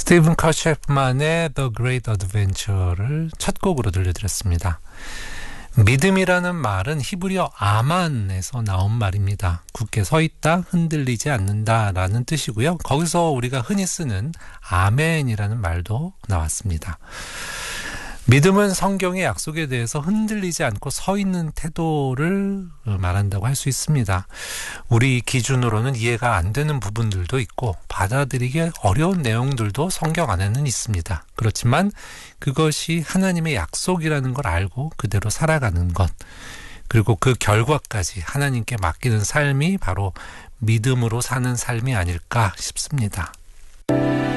스티븐 커셰프만의 The Great Adventure를 첫 곡으로 들려드렸습니다. 믿음이라는 말은 히브리어 아만에서 나온 말입니다. 굳게 서 있다, 흔들리지 않는다라는 뜻이고요. 거기서 우리가 흔히 쓰는 아멘이라는 말도 나왔습니다. 믿음은 성경의 약속에 대해서 흔들리지 않고 서 있는 태도를 말한다고 할 수 있습니다. 우리 기준으로는 이해가 안 되는 부분들도 있고 받아들이기 어려운 내용들도 성경 안에는 있습니다. 그렇지만 그것이 하나님의 약속이라는 걸 알고 그대로 살아가는 것, 그리고 그 결과까지 하나님께 맡기는 삶이 바로 믿음으로 사는 삶이 아닐까 싶습니다.